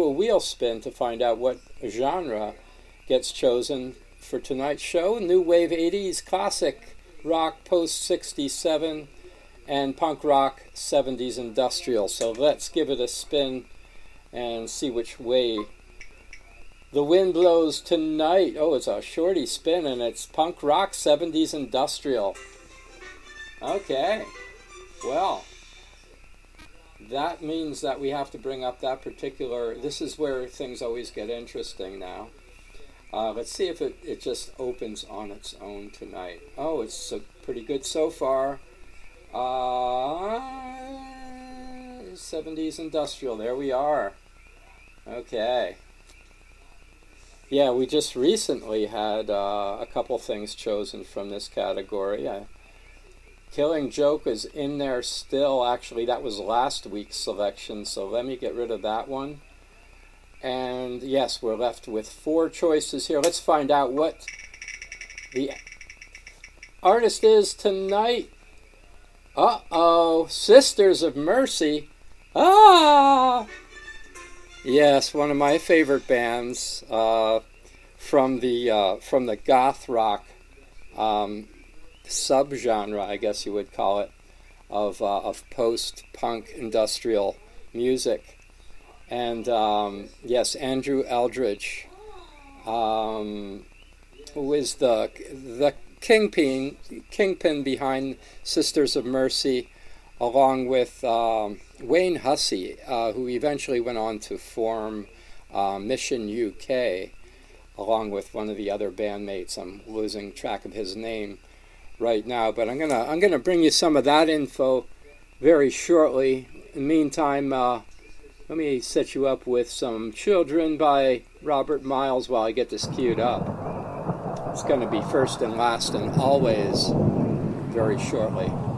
a wheel spin to find out what genre gets chosen for tonight's show. New Wave 80s, classic rock post 67, and punk rock 70s industrial. So let's give it a spin and see which way the wind blows tonight. Oh, it's a shorty spin, and it's punk rock 70s industrial. Okay, well, that means that we have to bring up that particular... This is where things always get interesting now. Let's see if it just opens on its own tonight. Oh, it's pretty good so far. 70s industrial, there we are. Okay. Yeah, we just recently had a couple things chosen from this category. Killing Joke is in there still. Actually, that was last week's selection, so let me get rid of that one. And yes, we're left with 4 choices here. Let's find out what the artist is tonight. Uh-oh, Sisters of Mercy. Ah! Yes, one of my favorite bands from the goth rock subgenre, I guess you would call it, of post-punk industrial music. And yes, Andrew Eldridge, who is the kingpin behind Sisters of Mercy, along with Wayne Hussey, who eventually went on to form Mission UK, along with one of the other bandmates. I'm losing track of his name right now, but I'm gonna bring you some of that info very shortly. In the meantime, let me set you up with some Children by Robert Miles while I get this queued up. It's going to be First and Last and Always very shortly.